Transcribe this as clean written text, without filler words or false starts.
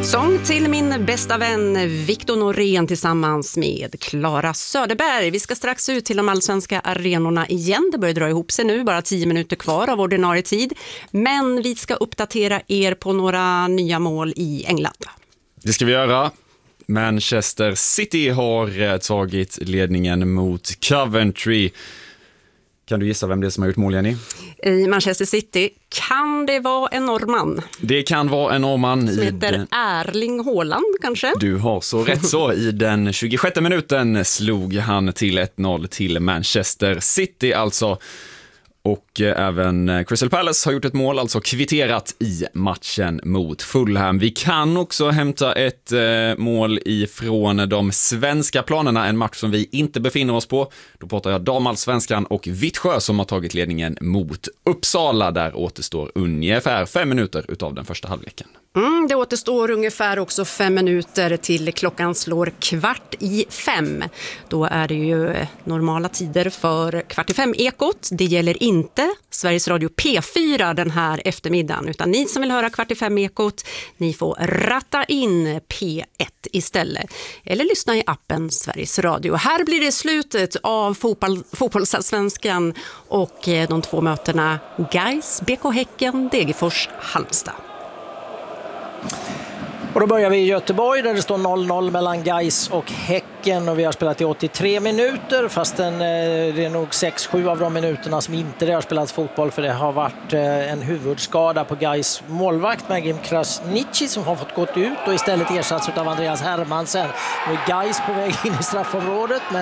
Sång till min bästa vän Victor Norén tillsammans med Klara Söderberg. Vi ska strax ut till de allsvenska arenorna igen. Det börjar dra ihop sig nu, bara 10 minuter kvar av ordinarie tid. Men vi ska uppdatera er på några nya mål i England. Det ska vi göra. Manchester City har tagit ledningen mot Coventry. Kan du gissa vem det är som har gjort mål, Jenny? I Manchester City kan det vara en norrman. Det kan vara en norrman. Som heter Erling Haaland kanske? Du har så rätt så. I den 26 minuten slog han till 1-0 till Manchester City alltså. Och även Crystal Palace har gjort ett mål, alltså kvitterat i matchen mot Fulham. Vi kan också hämta ett mål ifrån de svenska planerna, en match som vi inte befinner oss på. Då pratar jag damallsvenskan och Vittsjö som har tagit ledningen mot Uppsala. Där återstår ungefär 5 minuter utav den första halvleken. Det återstår ungefär också 5 minuter till klockan slår 4:45. Då är det ju normala tider för 4:45-ekot. Det gäller inte Sveriges Radio P4 den här eftermiddagen, utan ni som vill höra 4:45-ekot, ni får ratta in P1 istället. Eller lyssna i appen Sveriges Radio. Här blir det slutet av fotbollsallsvenskan och de 2 mötena Gais, BK Häcken, Degerfors, Halmstad. Och då börjar vi i Göteborg där det står 0-0 mellan Gais och Häcken och vi har spelat i 83 minuter fastän det är nog 6-7 av de minuterna som inte det har spelats fotboll för det har varit en huvudskada på Gais målvakt Magim Krasniqi som har fått gått ut och istället ersatts av Andreas Hermansen. Nu är Gais på väg in i straffområdet men